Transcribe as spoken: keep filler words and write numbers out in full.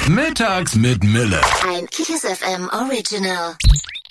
Mittags mit Mille. Ein Kiss F M Original.